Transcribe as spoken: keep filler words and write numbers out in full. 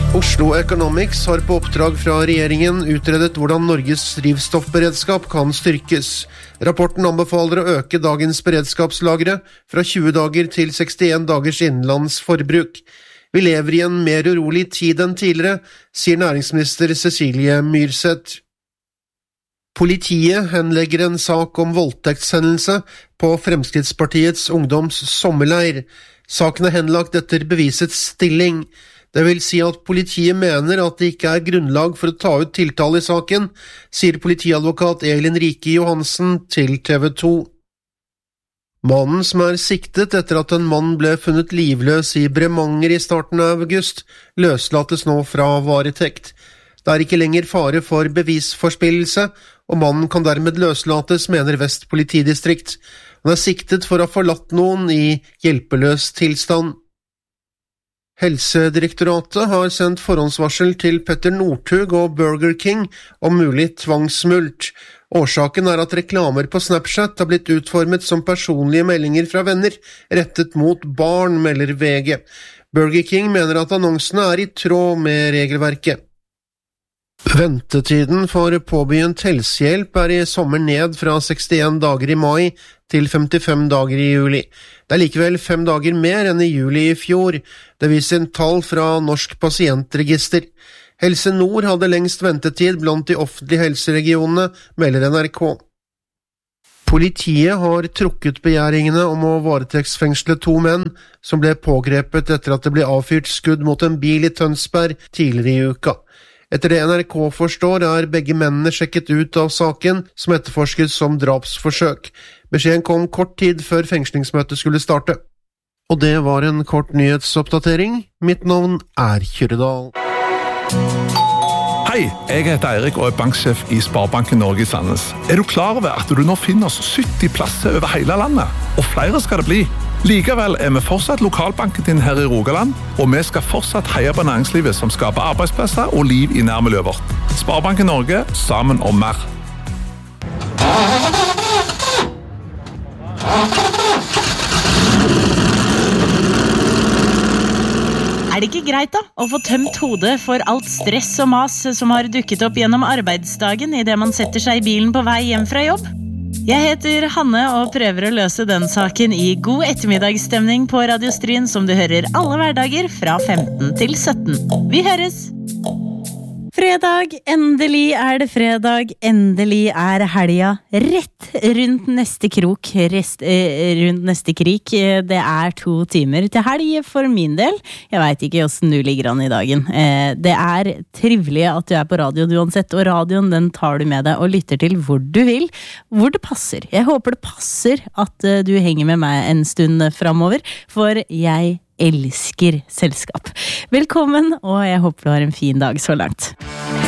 Oslo Economics har på oppdrag fra regjeringen utredet hvordan Norges drivstoffberedskap kan styrkes. Rapporten anbefaler å øke dagens beredskapslagre fra tjue dager til sekstien dagers innenlands forbruk. Vi lever i en mer urolig tid enn tidligere, sier næringsminister Cecilie Myrseth. Politiet henlegger en sak om voldtektshendelse på Fremskrittspartiets ungdoms sommerleir. Saken er henlagt etter bevisets stilling. Det vil si at politiet mener at det ikke er grunnlag for å ta ut tiltale i saken, sier politiadvokat Elin Rike Johansen til T V to. Mannen som er siktet etter at en mann ble funnet livløs i Bremanger i starten av august, løslates nå fra varetekt. Det er ikke lenger fare for bevisforspillelse, og mannen kan dermed løslates, mener Vest politidistrikt. Han er siktet for å ha forlatt noen i hjelpeløs tilstand. Helsedirektoratet har sendt forhåndsvarsel til Petter Northug og Burger King om mulig tvangsmult. Årsaken er at reklamer på Snapchat har blitt utformet som personlige meldinger fra venner, rettet mot barn, melder V G. Burger King mener at annonsene er i tråd med regelverket. Ventetiden for påbegynt helsehjelp er i sommer ned fra sekstien dager i mai til femtifem dager i juli. Det er likevel fem dager mer enn i juli i fjor. Det viser en tall fra Norsk pasientregister. Helse Nord hadde lengst ventetid blant de offentlige helseregionene, melder N R K. Politiet har trukket begjæringene om å varetektsfengsle to menn som ble pågrepet etter at det ble avfyrt skudd mot en bil i Tønsberg tidligere i uka. Etter det N R K forstår er begge mennene sjekket ut av saken som etterforskes som drapsforsøk. Beskjeden kom kort tid før fengslingsmøtet skulle starte. Og det var en kort nyhetsoppdatering. Mitt navn er Kyrredal. Hei, jeg heter Eirik og er banksjef i Sparebanken Norge i Sandnes. Er du klar over at du nå finner oss sytti plasser over hele landet? Og flere skal det bli. Likevel er vi fortsatt lokalbanken din her i Rogaland, og vi skal fortsatt heie på næringslivet som skaper arbeidsplasser og liv i nærmiljøet vårt. Sparebanken Norge, sammen om mer. Er det ikke greit da, å få tømt hodet for alt stress og mas som har dukket opp gjennom arbeidsdagen i det man setter seg i bilen på vei hjem fra jobb? Jeg heter Hanne og prøver å løse den saken i god ettermiddagsstemning på Radio Stryn som du hører alle hverdager fra femten til sytten. Vi høres! Fredag, endelig er det fredag, endelig er helga rett rundt neste krok, rest, eh, rundt neste krik. Det er to timer til helg for min del. Jeg vet ikke hvordan du ligger an i dagen. Eh, det er trivelig at du er på radioen uansett, og radioen den tar du med deg og lytter til hvor du vil, hvor det passer. Jeg håper det passer at uh, du henger med meg en stund fremover, for jeg elsker selskap. Velkommen, og jeg håper du har en fin dag så langt.